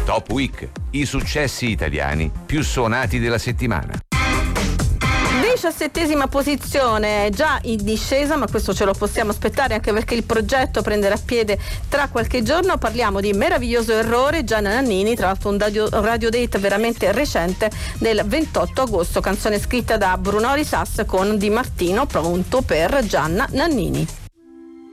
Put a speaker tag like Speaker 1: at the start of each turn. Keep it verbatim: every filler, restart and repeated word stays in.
Speaker 1: Top Week, i successi italiani più suonati della settimana.
Speaker 2: diciassettesima posizione, già in discesa, ma questo ce lo possiamo aspettare anche perché il progetto prenderà piede tra qualche giorno. Parliamo di Meraviglioso Errore, Gianna Nannini, tra l'altro un radio, radio date veramente recente del ventotto agosto, canzone scritta da Bruno Risas con Di Martino, pronto per Gianna Nannini.